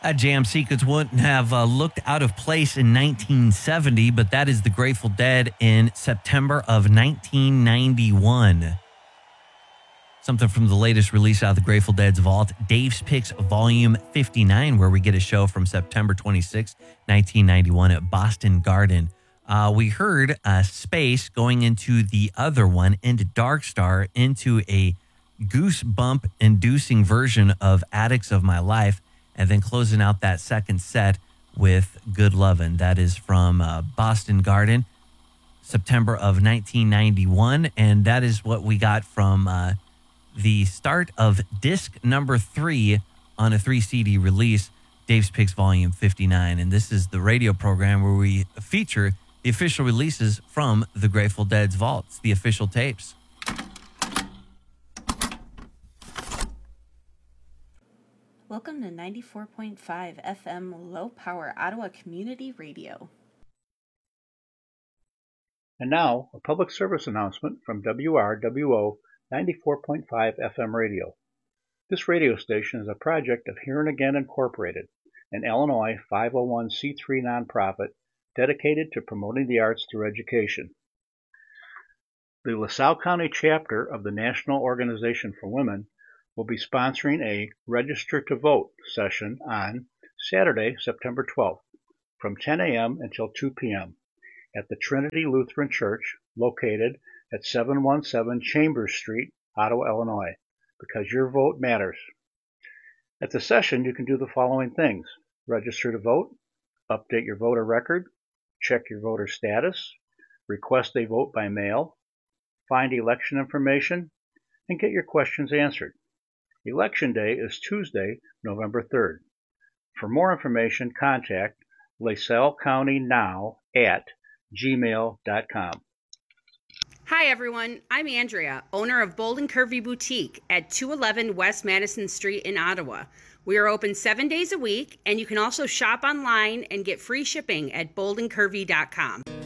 That jam sequence wouldn't have looked out of place in 1970, but that is the Grateful Dead in September of 1991. Something from the latest release out of the Grateful Dead's vault, Dave's Picks Volume 59, where we get a show from September 26, 1991 at Boston Garden. We heard Space going into the other one, into Dark Star, into a goosebump-inducing version of Addicts of My Life, and then closing out that second set with Good Lovin'. That is from Boston Garden, September of 1991. And that is what we got from the start of disc number 3 on a 3-CD release, Dave's Picks Volume 59. And this is the radio program where we feature the official releases from the Grateful Dead's vaults, the official tapes. Welcome to 94.5 FM Low Power Ottawa Community Radio. And now, a public service announcement from WRWO 94.5 FM Radio. This radio station is a project of Here and Again Incorporated, an Illinois 501c3 nonprofit dedicated to promoting the arts through education. The LaSalle County chapter of the National Organization for Women will be sponsoring a Register to Vote session on Saturday, September 12th, from 10 a.m. until 2 p.m. at the Trinity Lutheran Church, located at 717 Chambers Street, Ottawa, Illinois, because your vote matters. At the session, you can do the following things: register to vote, update your voter record, check your voter status, request a vote by mail, find election information, and get your questions answered. Election Day is Tuesday, November 3rd. For more information, contact lasallecountynow@gmail.com. Hi, everyone. I'm Andrea, owner of Bold and Curvy Boutique at 211 West Madison Street in Ottawa. We are open 7 days a week, and you can also shop online and get free shipping at boldandcurvy.com.